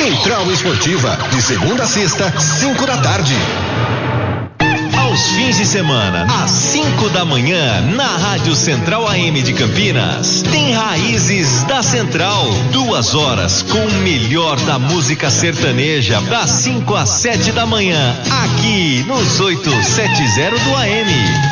Central Esportiva, de segunda a sexta, 5 da tarde. Aos fins de semana, às 5 da manhã, na Rádio Central AM de Campinas, tem Raízes da Central. 2 horas com o melhor da música sertaneja, das 5 às 7 da manhã, aqui nos 870 do AM.